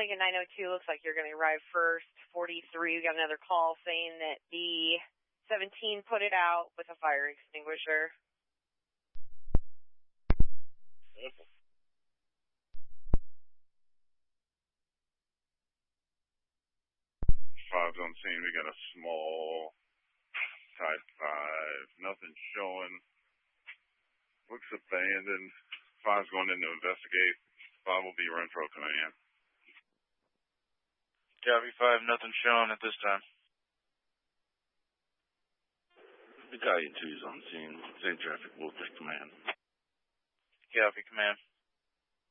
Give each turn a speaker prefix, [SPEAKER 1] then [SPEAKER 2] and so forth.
[SPEAKER 1] Lincoln 902, looks like you're going to arrive first. 43, we got another call saying that the 17 put it out with a fire extinguisher.
[SPEAKER 2] Simple. 5's on scene. We got a small Type 5. Nothing showing. Looks abandoned. 5's going in to investigate. 5 will be your info command.
[SPEAKER 3] Copy 5, nothing showing at this time.
[SPEAKER 4] Battalion 2's on scene. Same traffic, we'll take command.
[SPEAKER 3] Copy, command.